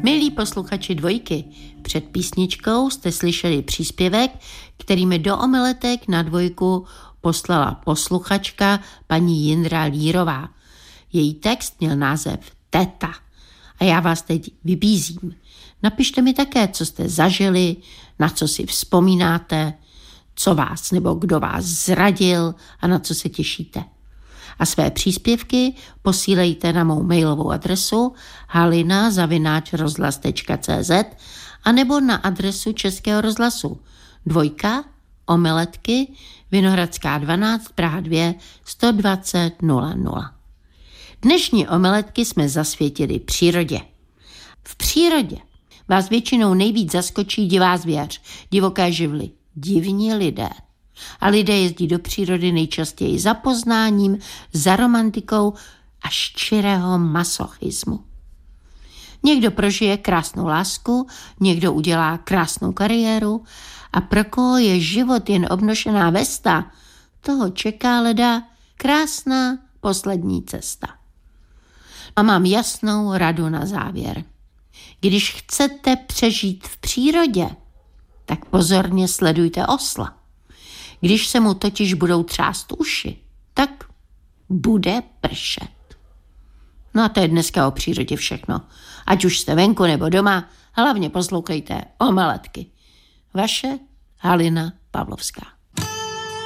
Milí posluchači Dvojky, před písničkou jste slyšeli příspěvek, který mi do omeletek na Dvojku poslala posluchačka paní Jindra Lírová. Její text měl název Teta. A já vás teď vybízím. Napište mi také, co jste zažili, na co si vzpomínáte, co vás nebo kdo vás zradil a na co se těšíte. A své příspěvky posílejte na mou mailovou adresu halina@rozhlas.cz a nebo na adresu Českého rozhlasu 2 Omeletky, Vinohradská 12, Praha 2, 120 00. Dnešní omeletky jsme zasvětili přírodě. V přírodě vás většinou nejvíc zaskočí divá zvěř, divoké živly, divní lidé. A lidé jezdí do přírody nejčastěji za poznáním, za romantikou až čirého masochismu. Někdo prožije krásnou lásku, někdo udělá krásnou kariéru a pro koho je život jen obnošená vesta, toho čeká leda krásná poslední cesta. A mám jasnou radu na závěr. Když chcete přežít v přírodě, tak pozorně sledujte osla. Když se mu totiž budou třást uši, tak bude pršet. No a to je dneska o přírodě všechno. Ať už jste venku nebo doma, hlavně poslouchejte omeletky. Vaše Halina Pavlovská.